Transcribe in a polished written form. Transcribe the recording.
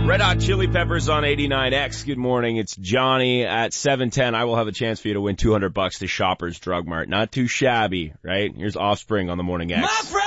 Red Hot Chili Peppers on 89X. Good morning. It's Johnny at 7:10. I will have a chance for you to win $200 to Shoppers Drug Mart. Not too shabby, right? Here's Offspring on the Morning X. My friend!